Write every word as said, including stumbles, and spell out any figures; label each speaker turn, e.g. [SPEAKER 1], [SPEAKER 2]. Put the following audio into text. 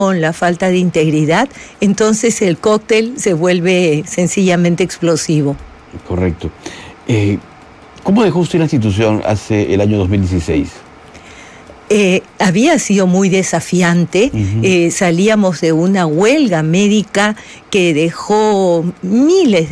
[SPEAKER 1] la falta de integridad, entonces el cóctel se vuelve sencillamente explosivo.
[SPEAKER 2] Correcto. Eh, ¿Cómo dejó usted la institución hace el año dos mil dieciséis?
[SPEAKER 1] Eh, había sido muy desafiante. Uh-huh. eh, salíamos de una huelga médica que dejó miles de